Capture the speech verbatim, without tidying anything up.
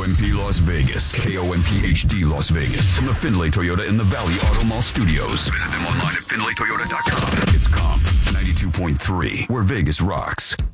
O M P Las Vegas. K O M P H D Las Vegas. From the Findlay Toyota in the Valley Auto Mall Studios. Visit them online at Findlay Toyota dot com. It's Comp ninety-two point three, where Vegas rocks.